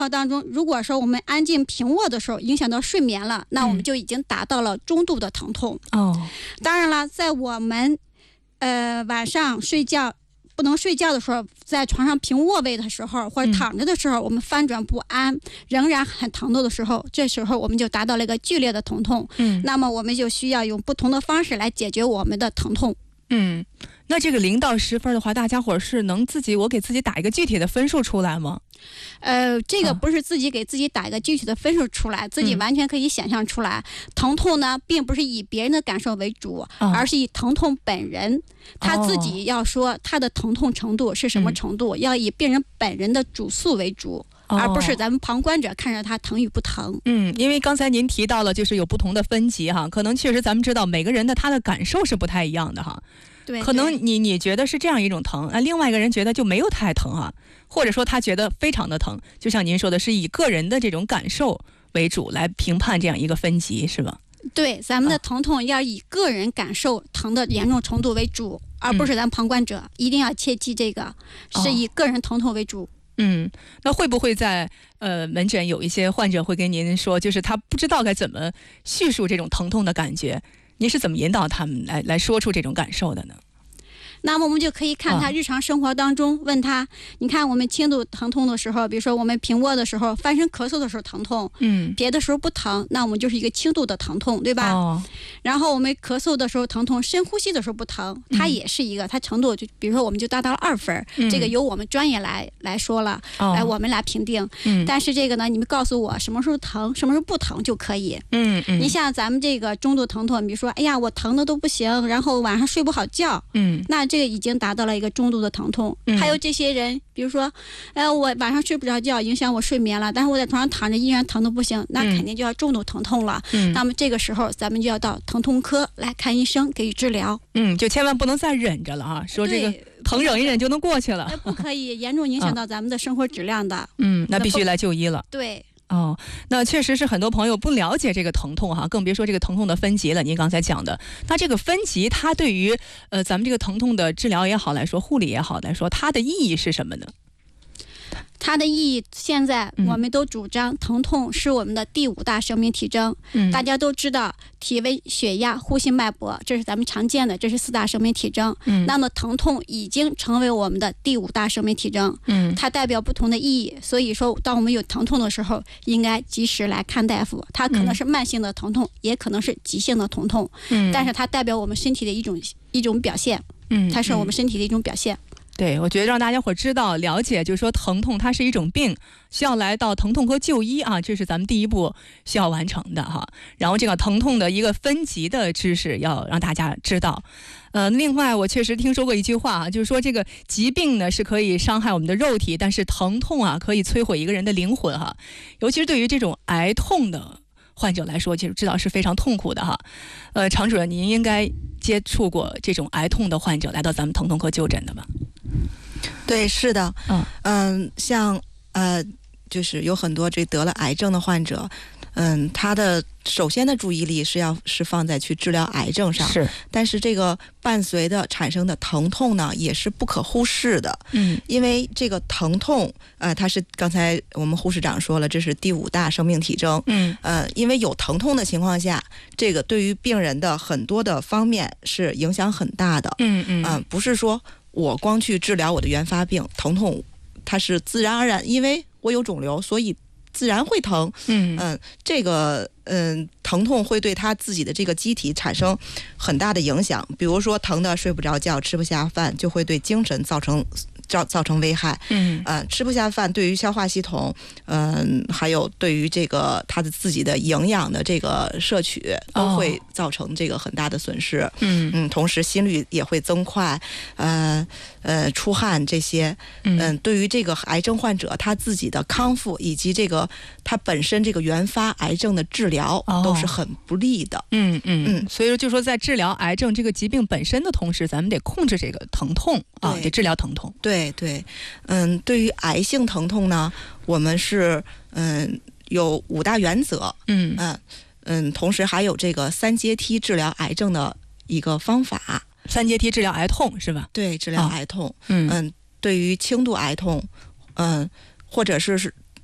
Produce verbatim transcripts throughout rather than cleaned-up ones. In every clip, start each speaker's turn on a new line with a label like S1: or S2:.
S1: 当中，如果说我们安静平卧的时候影响到睡眠了，那我们就已经达到了中度的疼痛。
S2: 哦，
S1: 当然了，在我们呃晚上睡觉不能睡觉的时候，在床上平卧位的时候，或者躺着的时候，嗯、我们翻转不安，仍然很疼痛的时候，这时候我们就达到了一个剧烈的疼痛。嗯，那么我们就需要用不同的方式来解决我们的疼痛。
S2: 嗯，那这个零到十分的话，大家伙是能自己我给自己打一个具体的分数出来吗？
S1: 呃，这个不是自己给自己打一个具体的分数出来，啊、自己完全可以想象出来。嗯、疼痛呢，并不是以别人的感受为主，哦、而是以疼痛本人他自己要说他的疼痛程度是什么程度，哦、要以病人本人的主诉为主。而不是咱们旁观者看着他疼与不疼。
S2: 嗯，因为刚才您提到了，就是有不同的分级哈，可能确实咱们知道每个人的他的感受是不太一样的哈。
S1: 对，
S2: 可能你你觉得是这样一种疼，啊，另外一个人觉得就没有太疼啊，或者说他觉得非常的疼，就像您说的是以个人的这种感受为主来评判这样一个分级，是吧？
S1: 对，咱们的疼痛要以个人感受疼的严重程度为主，而不是咱旁观者，嗯、一定要切记这个，是以个人疼痛为主。
S2: 嗯，那会不会在呃门诊有一些患者会跟您说，就是他不知道该怎么叙述这种疼痛的感觉，您是怎么引导他们来来说出这种感受的呢？
S1: 那么我们就可以看他日常生活当中，问他，你看我们轻度疼痛的时候，比如说我们平卧的时候，翻身咳嗽的时候疼痛，嗯，别的时候不疼，那我们就是一个轻度的疼痛，对吧？哦。然后我们咳嗽的时候疼痛，深呼吸的时候不疼，它也是一个，它程度就比如说我们就达到了二分，嗯、这个由我们专业来来说了，哦、来我们来评定。嗯。但是这个呢，你们告诉我什么时候疼，什么时候不疼就可以。嗯嗯。你像咱们这个中度疼痛，比如说，哎呀，我疼的都不行，然后晚上睡不好觉，嗯，那这个已经达到了一个中度的疼痛。嗯、还有这些人，比如说，呃，我晚上睡不着觉，影响我睡眠了，但是我在床上躺着依然疼的不行，那肯定就要重度疼痛了。嗯、那么这个时候，咱们就要到疼痛科来看医生，给予治疗。
S2: 嗯，就千万不能再忍着了啊！说这个疼忍一忍就能过去了，
S1: 那不可以，严重影响到咱们的生活质量的。
S2: 嗯，那必须来就医了。
S1: 对。
S2: 哦，那确实是很多朋友不了解这个疼痛哈，更别说这个疼痛的分级了。您刚才讲的，那这个分级它对于呃咱们这个疼痛的治疗也好来说，护理也好来说，它的意义是什么呢？
S1: 它的意义，现在我们都主张疼痛是我们的第五大生命体征。嗯，大家都知道体温、血压、呼吸、脉搏，这是咱们常见的，这是四大生命体征。嗯，那么疼痛已经成为我们的第五大生命体征。嗯，它代表不同的意义，所以说，当我们有疼痛的时候，应该及时来看大夫。它可能是慢性的疼痛，嗯、也可能是急性的疼痛。嗯，但是它代表我们身体的一种一种表现。嗯，它是我们身体的一种表现。
S2: 对，我觉得让大家伙知道了解，就是说疼痛它是一种病，需要来到疼痛科就医啊，这是咱们第一步需要完成的哈。然后这个疼痛的一个分级的知识要让大家知道。呃，另外我确实听说过一句话啊，就是说这个疾病呢是可以伤害我们的肉体，但是疼痛啊可以摧毁一个人的灵魂哈。尤其是对于这种癌痛的患者来说，就知道是非常痛苦的哈。呃，常主任，您应该接触过这种癌痛的患者来到咱们疼痛科就诊的吧？
S3: 对，是的，嗯嗯、呃，像呃，就是有很多这得了癌症的患者，嗯，他的首先的注意力是要是放在去治疗癌症上，
S2: 是，
S3: 但是这个伴随的产生的疼痛呢，也是不可忽视的，嗯，因为这个疼痛，呃，它是刚才我们护士长说了，这是第五大生命体征，嗯，呃，因为有疼痛的情况下，这个对于病人的很多的方面是影响很大的，嗯嗯，嗯、呃，不是说我光去治疗我的原发病，疼痛它是自然而然，因为我有肿瘤，所以自然会疼。嗯嗯，这个嗯疼痛会对他自己的这个机体产生很大的影响，比如说疼的睡不着觉、吃不下饭，就会对精神造成造造成危害。嗯呃，吃不下饭对于消化系统，嗯、呃，还有对于这个他的自己的营养的这个摄取都会造成这个很大的损失。嗯嗯，同时心率也会增快，呃呃出汗这些，嗯、呃，对于这个癌症患者他自己的康复以及这个他本身这个原发癌症的治疗都是很不利的。
S2: 嗯嗯嗯，所以说就说在治疗癌症这个疾病本身的同时，咱们得控制这个疼痛啊，得治疗疼痛。
S3: 对。对对，嗯，对于癌性疼痛呢，我们是嗯有五大原则，嗯嗯嗯，同时还有这个三阶梯治疗癌症的一个方法。
S2: 三阶梯治疗癌痛是吧？
S3: 对，治疗癌痛，哦、嗯嗯，对于轻度癌痛，嗯，或者是是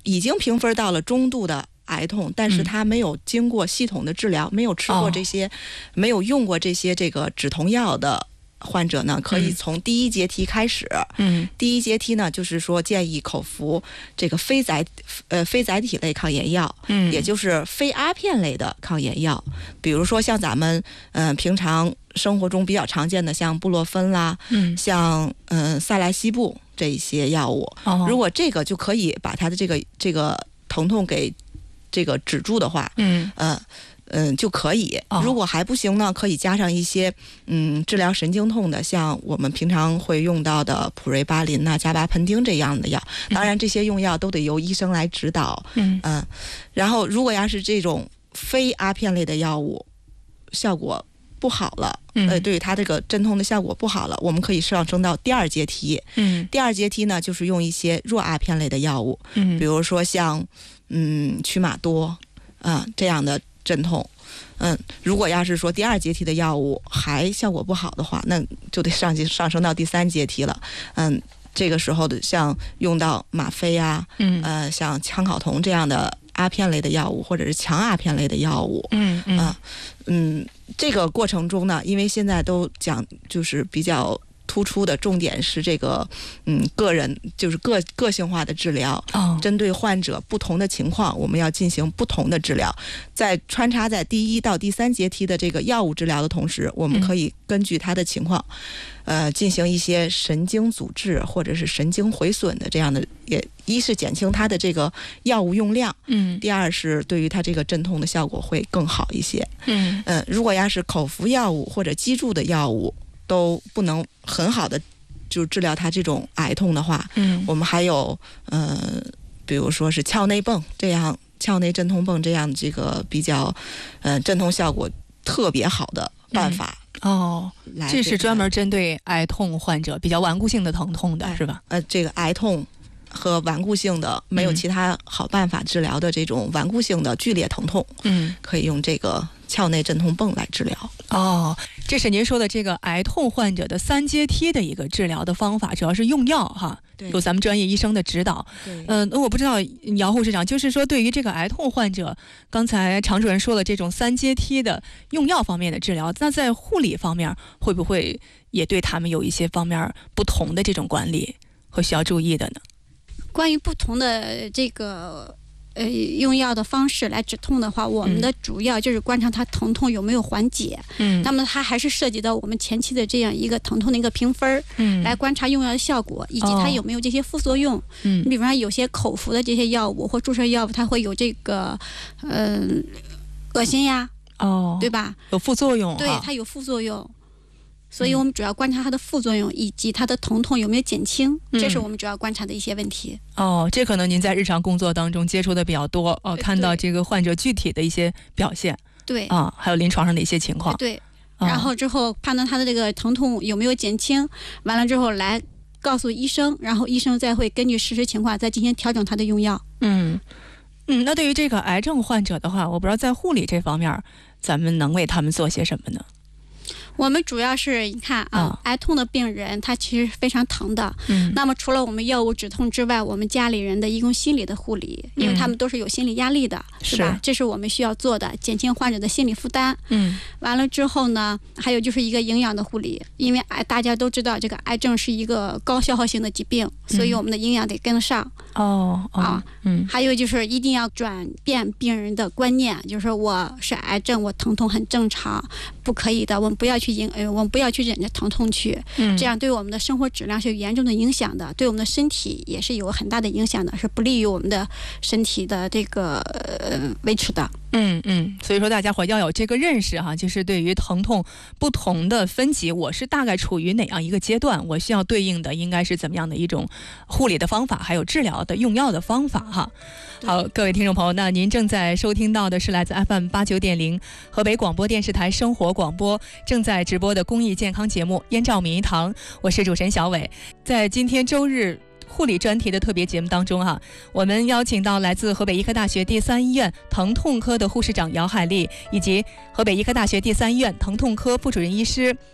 S3: 已经评分到了中度的癌痛，但是他没有经过系统的治疗，嗯、没有吃过这些、哦，没有用过这些这个止痛药的患者呢，可以从第一阶梯开始。嗯，第一阶梯呢，就是说建议口服这个非载呃非载体类抗炎药，嗯，也就是非阿片类的抗炎药，比如说像咱们嗯、呃、平常生活中比较常见的像布洛芬啦，嗯，像嗯、呃、塞莱西布这一些药物。哦，如果这个就可以把它的这个这个疼痛给这个止住的话，嗯呃嗯就可以。如果还不行呢，可以加上一些嗯治疗神经痛的，像我们平常会用到的普瑞巴林呐、加巴喷丁这样的药。当然，这些用药都得由医生来指导。嗯嗯、呃，然后如果要是这种非阿片类的药物效果不好了，呃，对于它这个镇痛的效果不好了，我们可以上升到第二阶梯。嗯，第二阶梯呢，就是用一些弱阿片类的药物，嗯，比如说像嗯曲马多啊、呃、这样的镇痛。嗯，如果要是说第二阶梯的药物还效果不好的话，那就得上上升到第三阶梯了。嗯，这个时候的像用到吗啡啊，嗯，呃，像羟考酮这样的阿片类的药物，或者是强阿片类的药物。嗯嗯、呃、嗯，这个过程中呢，因为现在都讲就是比较突出的重点是这个嗯个人就是个个性化的治疗，哦，针对患者不同的情况，我们要进行不同的治疗。在穿插在第一到第三阶梯的这个药物治疗的同时，我们可以根据他的情况，嗯、呃，进行一些神经阻滞或者是神经毁损的这样的，也一是减轻他的这个药物用量，嗯，第二是对于他这个镇痛的效果会更好一些。嗯嗯、呃，如果要是口服药物或者肌注的药物都不能很好的就治疗它这种癌痛的话，嗯，我们还有呃，比如说是鞘内泵这样鞘内镇痛泵这样这个比较呃镇痛效果特别好的办法。嗯、哦，
S2: 这是专门针对癌痛患者比较顽固性的疼痛的、哎、是吧？
S3: 呃，这个癌痛和顽固性的没有其他好办法治疗的这种顽固性的剧烈疼痛，嗯，可以用这个鞘内镇痛泵来治疗。
S2: 哦，这是您说的这个癌痛患者的三阶梯的一个治疗的方法，主要是用药哈，有咱们专业医生的指导。嗯、呃，我不知道姚护士长，就是说对于这个癌痛患者，刚才常主任说了这种三阶梯的用药方面的治疗，那在护理方面会不会也对他们有一些方面不同的这种管理和需要注意的呢？
S1: 关于不同的这个呃用药的方式来止痛的话，我们的主要就是观察它疼痛有没有缓解。嗯，那么它还是涉及到我们前期的这样一个疼痛的一个评分，嗯，来观察用药的效果以及它有没有这些副作用。嗯，你比方说有些口服的这些药物或注射药物，它会有这个呃恶心呀，哦，对吧？
S2: 有副作用、啊，
S1: 对，它有副作用。所以我们主要观察它的副作用以及它的疼痛有没有减轻、嗯、这是我们主要观察的一些问题。
S2: 哦，这可能您在日常工作当中接触的比较多哦，看到这个患者具体的一些表现，
S1: 对
S2: 啊，还有临床上的一些情况，
S1: 对，然后之后判断他的这个疼痛有没有减轻，完了之后来告诉医生，然后医生再会根据实时情况再进行调整他的用药。
S2: 嗯嗯，那对于这个癌症患者的话，我不知道在护理这方面咱们能为他们做些什么呢？
S1: 我们主要是你看啊、哦，癌痛的病人他其实非常疼的，嗯，那么除了我们药物止痛之外，我们家里人的一共心理的护理，因为他们都是有心理压力的，嗯、是吧？是这是我们需要做的，减轻患者的心理负担。嗯，完了之后呢，还有就是一个营养的护理，因为癌大家都知道这个癌症是一个高消耗性的疾病，所以我们的营养得跟得上。哦、嗯、啊，嗯，还有就是一定要转变病人的观念，就是说我是癌症，我疼痛很正常，不可以的，我们不要去引，呃，我们不要去忍着疼痛去，嗯，这样对我们的生活质量是有严重的影响的，对我们的身体也是有很大的影响的，是不利于我们的身体的这个呃维持的。
S2: 嗯嗯，所以说大家伙要有这个认识哈，就是对于疼痛不同的分级，我是大概处于哪样一个阶段，我需要对应的应该是怎么样的一种护理的方法，还有治疗的用药的方法哈。好，各位听众朋友，那您正在收听到的是来自 F M 八九点零 河北广播电视台生活广播正在直播的公益健康节目《燕赵名医堂》，我是主持人小伟。在今天周日护理专题的特别节目当中哈、啊，我们邀请到来自河北医科大学第三医院疼痛科的护士长姚海丽，以及河北医科大学第三医院疼痛科副主任医师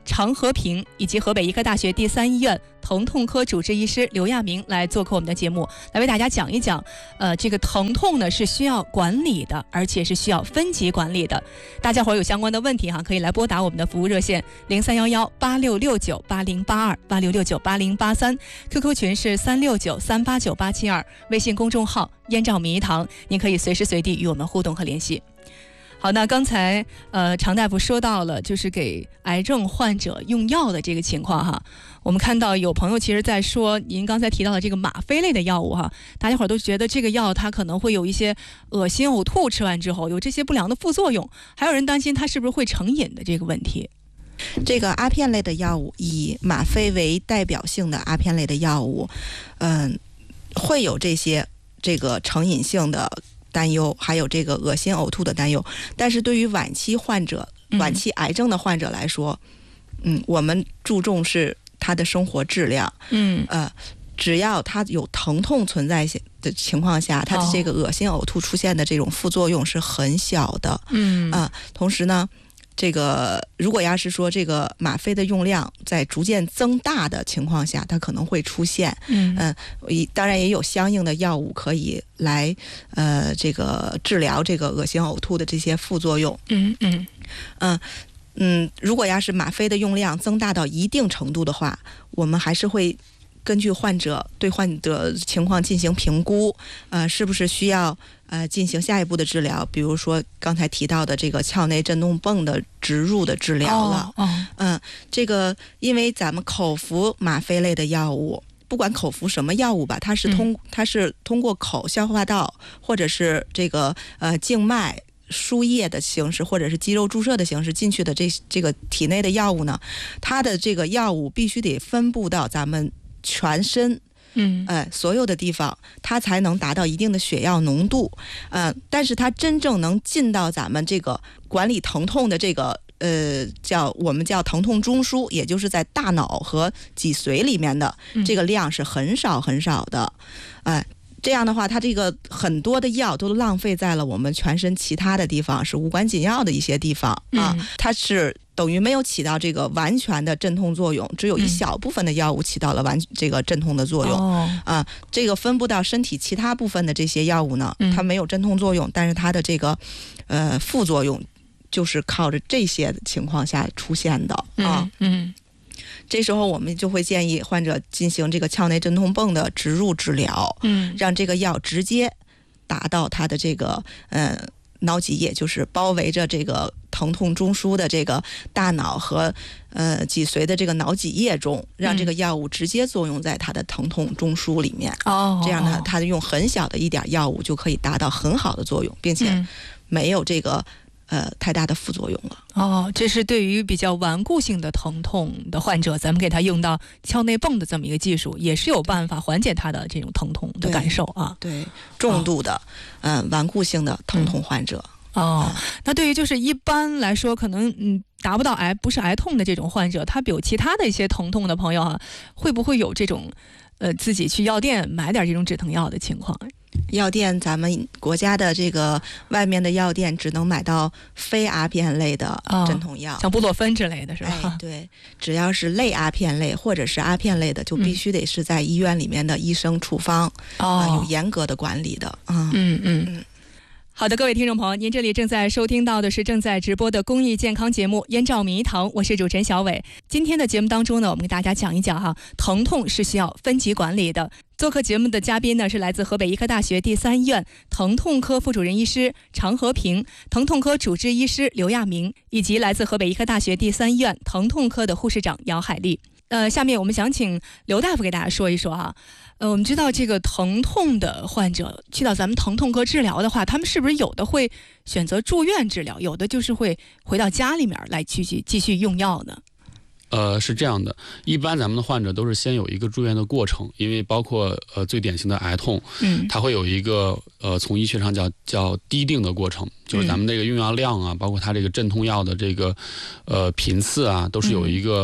S2: 常和平以及河北医科大学第三医院疼痛科主治医师刘亚明来做客我们的节目，来为大家讲一讲，呃，这个疼痛呢是需要管理的，而且是需要分级管理的。大家伙有相关的问题哈，可以来拨打我们的服务热线零三幺幺八六六九八零八二八六六九八零八三 ，Q Q 群是三六九三八九八七二，微信公众号燕赵名医堂，您可以随时随地与我们互动和联系。好，那刚才呃常大夫说到了，就是给癌症患者用药的这个情况哈。我们看到有朋友其实在说，您刚才提到的这个吗啡类的药物哈，大家伙都觉得这个药它可能会有一些恶心呕吐，吃完之后有这些不良的副作用，还有人担心它是不是会成瘾的这个问题。
S3: 这个阿片类的药物，以吗啡为代表性的阿片类的药物，嗯、呃，会有这些这个成瘾性的担忧，还有这个恶心呕吐的担忧。但是对于晚期患者、晚期癌症的患者来说，嗯，我们注重是他的生活质量。嗯，呃，只要他有疼痛存在的情况下，他的这个恶心呕吐出现的这种副作用是很小的。嗯，啊、呃，同时呢，这个如果要是说这个吗啡的用量在逐渐增大的情况下，它可能会出现，嗯、呃，当然也有相应的药物可以来呃这个治疗这个恶心呕吐的这些副作用。嗯嗯嗯嗯，如果要是吗啡的用量增大到一定程度的话，我们还是会根据患者对患者情况进行评估，呃，是不是需要呃进行下一步的治疗，比如说刚才提到的这个鞘内震动泵的植入的治疗了。哦，哦嗯，这个因为咱们口服吗啡类的药物，不管口服什么药物吧，它是通、嗯、它是通过口消化道或者是这个呃静脉输液的形式，或者是肌肉注射的形式进去的这这个体内的药物呢，它的这个药物必须得分布到咱们全身，嗯，呃，所有的地方，它才能达到一定的血药浓度，呃，但是它真正能进到咱们这个管理疼痛的这个呃叫我们叫疼痛中枢，也就是在大脑和脊髓里面的这个量是很少很少的，哎、呃。这样的话，它这个很多的药都浪费在了我们全身其他的地方，是无关紧要的一些地方啊。嗯、它是等于没有起到这个完全的镇痛作用，只有一小部分的药物起到了完这个镇痛的作用、哦、啊。这个分布到身体其他部分的这些药物呢，它没有镇痛作用，但是它的这个呃副作用就是靠着这些情况下出现的啊。嗯。嗯这时候我们就会建议患者进行这个鞘内震动泵的植入治疗，嗯，让这个药直接达到它的这个呃脑脊液，就是包围着这个疼痛中枢的这个大脑和呃脊髓的这个脑脊液中，让这个药物直接作用在它的疼痛中枢里面。哦，这样呢，它用很小的一点药物就可以达到很好的作用，并且没有这个。呃，太大的副作用了。
S2: 哦，这是对于比较顽固性的疼痛的患者，咱们给他用到鞘内泵的这么一个技术，也是有办法缓解他的这种疼痛的感受啊。
S3: 对，对重度的，嗯、哦呃，顽固性的疼痛患者。
S2: 嗯、哦，那对于就是一般来说，可能嗯达不到癌，不是癌痛的这种患者，他有其他的一些疼痛的朋友啊，会不会有这种呃自己去药店买点这种止疼药的情况？
S3: 药店，咱们国家的这个外面的药店只能买到非阿片类的镇痛药，
S2: 哦、像布洛芬之类的是吧？
S3: 哎，对，只要是类阿片类或者是阿片类的，就必须得是在医院里面的医生处方，啊、嗯呃，有严格的管理的啊。
S2: 嗯嗯嗯。好的，各位听众朋友，您这里正在收听到的是正在直播的公益健康节目《燕赵名医堂》，我是主持人小伟。今天的节目当中呢，我们给大家讲一讲哈，疼痛是需要分级管理的。做客节目的嘉宾呢，是来自河北医科大学第三医院疼痛科副主任医师常和平，疼痛科主治医师刘亚明，以及来自河北医科大学第三医院疼痛科的护士长姚海丽。呃，下面我们想请刘大夫给大家说一说哈。呃，我们知道这个疼痛的患者去到咱们疼痛科治疗的话，他们是不是有的会选择住院治疗，有的就是会回到家里面来继续继续用药呢？
S4: 呃，是这样的，一般咱们的患者都是先有一个住院的过程，因为包括呃最典型的癌痛，嗯，它会有一个呃从医学上叫叫滴定的过程，就是咱们这个用药量啊，嗯、包括它这个镇痛药的这个呃频次啊，都是有一个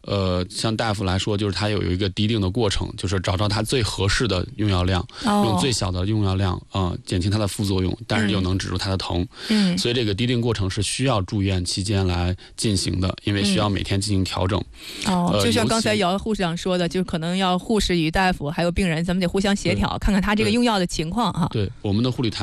S4: 呃，像大夫来说，就是他有一个滴定的过程，就是找到他最合适的用药量，哦、用最小的用药量啊、呃，减轻它的副作用，但是又能止住它的疼。嗯，所以这个滴定过程是需要住院期间来进行的，因为需要每天进行调整。
S2: 嗯、哦、呃，就像刚才姚护士长说的，就可能要护士与大夫还有病人，咱们得互相协调，看看他这个用药的情况哈。
S4: 对，我们的护理团